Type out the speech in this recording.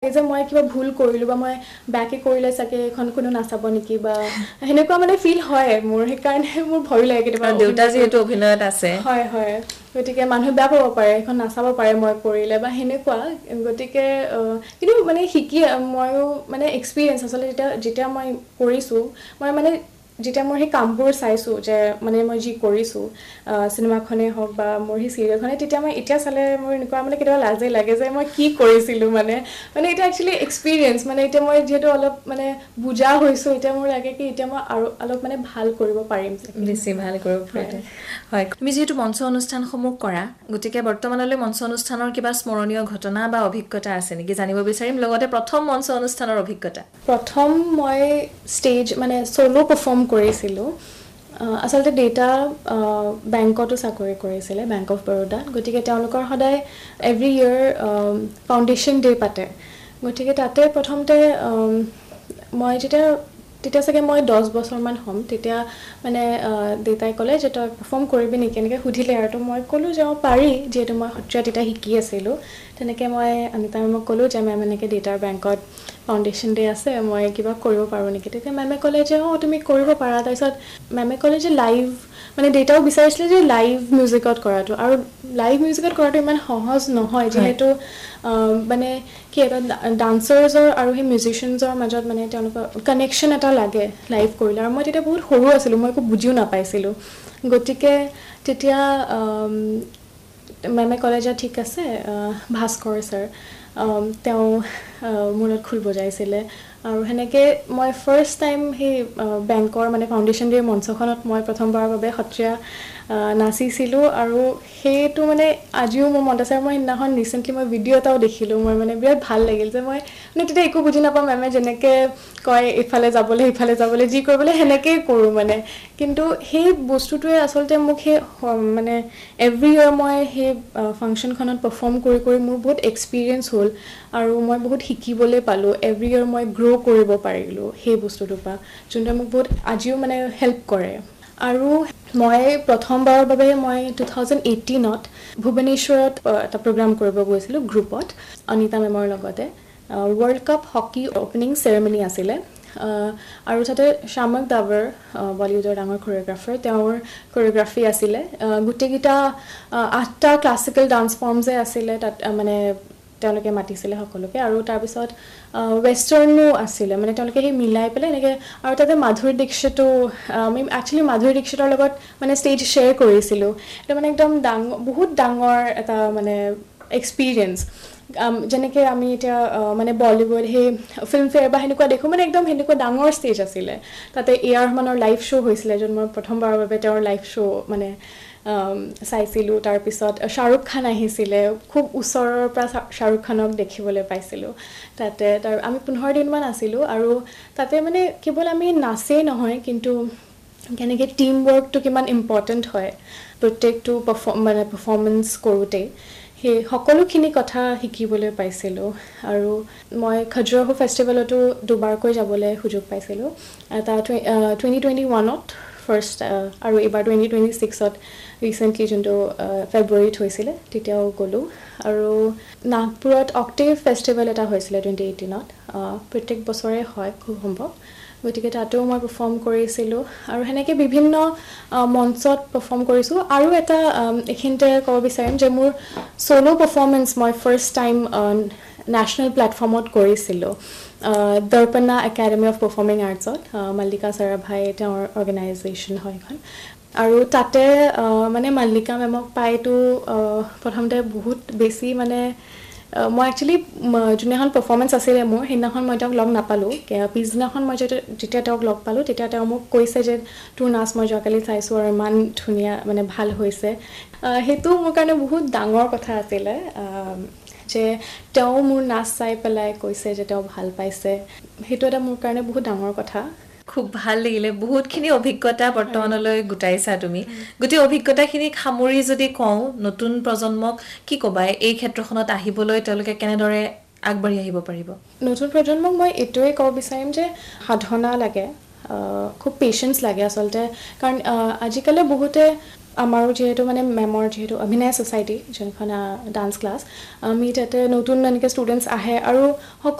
যে মই কিবা ভুল কৰিলো বা মই বেয়াকে কৰিলে চাগে এখন কোনো নাচাব নেকি বা হেনেকুৱা মানে ফিল হয় মোৰ সেইকাৰণে মোৰ ভয় লাগে কেতিয়াবা দেউতা যেহেতু অভিনয়ত আছে হয় হয় গতিকে মানুহ বেয়া পাব পাৰে এখন নাচাব পাৰে মই কৰিলে বা হেনেকুৱা গতিকে কিন্তু মানে শিকি ময়ো মানে এক্সপেৰিয়েন্স আচলতে যেতিয়া মই কৰিছো মই মানে যেতিয়া মই সেই কামবোৰ চাইছো যে মানে মই যি কৰিছো সিনেমাখনে হওক বা মোৰ সেই সিৰিয়েলখনে তেতিয়া মই এতিয়া চালে মোৰ এনেকুৱা মানে কেতিয়াবা লাজে লাগে যে মই কি কৰিছিলো মানে এটা একচুয়ালি এক্সপেৰিয়েন্স মানে এতিয়া মই যেহেতু অলপ মানে বুজা হৈছো এতিয়া মোৰ লাগে কি এতিয়া মই আৰু অলপ মানে ভাল কৰিব পাৰিম বেছি ভাল কৰিব পাৰিম হয় তুমি যেহেতু মঞ্চ অনুষ্ঠানসমূহ কৰা গতিকে বৰ্তমানলৈ মঞ্চ অনুষ্ঠানৰ কিবা স্মৰণীয় ঘটনা বা অভিজ্ঞতা আছে নেকি জানিব বিচাৰিম লগতে প্ৰথম মঞ্চ অনুষ্ঠানৰ অভিজ্ঞতা প্ৰথম মই ষ্টেজ মানে সোলো পাৰফৰ্ম কৰিছিলো আচলতে ডেটা বেংকতো চাকৰি কৰিছিলে বেংক অফ বৰোদা গতিকে তেওঁলোকৰ সদায় এভৰি ইয়াৰ ফাউণ্ডেশ্যন ডে পাতে গতিকে তাতে প্ৰথমতে মই তেতিয়া চাগে মই 10 বছৰমান হ'ম তেতিয়া মানে দেউতাই ক'লে যে তই পাৰফৰ্ম কৰিবি নেকি এনেকৈ সুধিলে আৰু তো মই ক'লোঁ যে পাৰি যিহেতু মই সত্ৰীয়া তেতিয়া শিকি আছিলোঁ তেনেকৈ মই অনিতা মেমক ক'লোঁ যে মেম এনেকৈ ডেটাৰ বেংকত ফাউণ্ডেশ্যন ডে আছে মই কিবা কৰিব পাৰোঁ নেকি তেতিয়া মেমে ক'লে যে তুমি কৰিব পাৰা তাৰপিছত মেমে ক'লে যে লাইভ মানে ডেটাও বিচাৰিছিলে যে লাইভ মিউজিকত কৰাটো আৰু লাইভ মিউজিকত কৰাটো ইমান সহজ নহয় যিহেতু মানে কি এটা ডান্সাৰ্ছৰ আৰু সেই মিউজিচিয়ানছৰ মাজত মানে তেওঁলোকৰ কানেকশ্যন এটা লাগে লাইভ কৰিলে আৰু মই তেতিয়া বহুত সৰু আছিলোঁ মই একো বুজিও নাপাইছিলোঁ গতিকে তেতিয়া মেমে ক'লে যে ঠিক আছে ভাস্কৰ ছাৰ তেওঁ মোৰ লগত খোল বজাইছিলে আৰু সেনেকৈ মই ফাৰ্ষ্ট টাইম সেই বেংকৰ মানে ফাউণ্ডেশ্যন ডেৰ মঞ্চখনত মই প্ৰথমবাৰৰ বাবে সত্ৰীয়া নাচিছিলোঁ আৰু সেইটো মানে আজিও মোৰ মনত আছে মই সেইদিনাখন ৰিচেণ্টলি মই ভিডিঅ' এটাও দেখিলোঁ মই মানে বিৰাট ভাল লাগিল যে মই মানে তেতিয়া একো বুজি নাপাওঁ মেমে যেনেকৈ কয় ইফালে যাবলৈ যি কৰিবলৈ সেনেকৈয়ে কৰোঁ মানে কিন্তু সেই বস্তুটোৱে আচলতে মোক সেই মানে এভৰি ইয়াৰ মই সেই ফাংচনখনত পাৰফৰ্ম কৰি মোৰ বহুত এক্সপিৰিয়েঞ্চ হ'ল আৰু মই বহুত শিকিবলৈ পালোঁ এভৰি ইয়াৰ মই গ্ৰ' কৰিব পাৰিলোঁ সেই বস্তুটোৰ পৰা যোনটোৱে মোক বহুত আজিও মানে হেল্প কৰে আৰু মই প্ৰথমবাৰৰ বাবে মই 2018ত ভুৱনেশ্বৰত এটা প্ৰগ্ৰাম কৰিব গৈছিলোঁ গ্ৰুপত অনিতা মেমৰ লগতে ৱৰ্ল্ড কাপ হকী অপেনিং চেৰেমনি আছিলে আৰু তাতে শামক দাবৰ বলিউডৰ ডাঙৰ কোৰিঅ'গ্ৰাফাৰ তেওঁৰ কোৰিঅ'গ্ৰাফি আছিলে গোটেইকেইটা 8টা ক্লাছিকেল ডান্স ফৰ্মছে আছিলে তাত মানে তেওঁলোকে মাতিছিলে সকলোকে আৰু তাৰপিছত ৱেষ্টাৰ্ণো আছিলে মানে তেওঁলোকে সেই মিলাই পেলাই এনেকৈ আৰু তাতে মাধুৰী দীক্ষিতো আমি একচুৱেলি মাধুৰী দীক্ষিতৰ লগত মানে ষ্টেজ শ্বেয়াৰ কৰিছিলোঁ এটা মানে একদম বহুত ডাঙৰ এটা মানে এক্সপিৰিয়েঞ্চ যেনেকৈ আমি এতিয়া মানে বলিউড সেই ফিল্মফেয়াৰ বা সেনেকুৱা দেখোঁ মানে একদম সেনেকুৱা ডাঙৰ ষ্টেজ আছিলে তাতে A.R. ৰহমানৰ লাইভ শ্ব' হৈছিলে য'ত মই প্ৰথমবাৰৰ বাবে তেওঁৰ লাইভ শ্ব' মানে চাইছিলোঁ তাৰপিছত শ্বাহৰুখ খান আহিছিলে খুব ওচৰৰ পৰা শ্বাহৰুখ খানক দেখিবলৈ পাইছিলোঁ তাতে আমি 15 দিনমান আছিলোঁ আৰু তাতে মানে কেৱল আমি নাচেই নহয় কিন্তু কেনেকৈ টিম ৱৰ্কটো কিমান ইম্পৰ্টেণ্ট হয় প্ৰত্যেকটো পাৰফৰ্মেঞ্চ কৰোঁতেই সেই সকলোখিনি কথা শিকিবলৈ পাইছিলোঁ আৰু মই খাজুৰাহো ফেষ্টিভেলতো দুবাৰকৈ যাবলৈ সুযোগ পাইছিলোঁ এটা 2021ত ফাৰ্ষ্ট আৰু এইবাৰ 2026ত ৰিচেণ্টলি যোনটো ফেব্ৰুৱাৰীত হৈছিলে তেতিয়াও গ'লোঁ আৰু নাগপুৰত অক্টেভ ফেষ্টিভেল এটা হৈছিলে 2018ত প্ৰত্যেক বছৰে হয় খুব সম্ভৱ গতিকে তাতেও মই পাৰফৰ্ম কৰিছিলোঁ আৰু সেনেকৈ বিভিন্ন মঞ্চত পাৰফৰ্ম কৰিছোঁ আৰু এটা এইখিনিতে ক'ব বিচাৰিম যে মোৰ ছ'ল' পাৰফৰ্মেঞ্চ মই ফাৰ্ষ্ট টাইম নেশ্যনেল প্লেটফৰ্মত কৰিছিলোঁ দৰ্পণা academy of performing আৰ্টছত Mallika Sarabhai তেওঁৰ অৰ্গেনাইজেশ্যন হয় এখন আৰু তাতে মানে মল্লিকা মেমক পাইতো প্ৰথমতে বহুত বেছি মানে মই একচুৱেলি যোনদিনাখন পাৰফৰ্মেঞ্চ আছিলে মোৰ সেইদিনাখন মই তেওঁক লগ নাপালোঁ পিছদিনাখন মই যেতিয়া তেওঁক লগ পালোঁ তেতিয়া তেওঁ মোক কৈছে যে তোৰ নাচ মই যোৱাকালি চাইছোঁ আৰু ইমান ধুনীয়া মানে ভাল হৈছে সেইটো মোৰ কাৰণে বহুত ডাঙৰ কথা আছিলে যে তেওঁ মোৰ নাচ চাই পেলাই কৈছে যে তেওঁ ভাল পাইছে সেইটো এটা মোৰ কাৰণে বহুত ডাঙৰ কথা খুব ভাল লাগিলে বহুতখিনি অভিজ্ঞতা বৰ্তমানলৈ গোটাইছা তুমি গোটেই অভিজ্ঞতাখিনি সামৰি যদি কওঁ নতুন প্ৰজন্মক কি ক'বা এই ক্ষেত্ৰখনত আহিবলৈ তেওঁলোকে কেনেদৰে আগবাঢ়ি আহিব পাৰিব নতুন প্ৰজন্মক মই এইটোৱে ক'ব বিচাৰিম যে সাধনা লাগে খুব পেচেন্স লাগে আচলতে কাৰণ আজিকালি বহুতে আমাৰো যেহেতু মানে মেমৰ যেহেতু অভিনয় ছ'চাইটি যোনখন ডান্স ক্লাছ আমি তাতে নতুন এনেকৈ ষ্টুডেণ্টছ আহে আৰু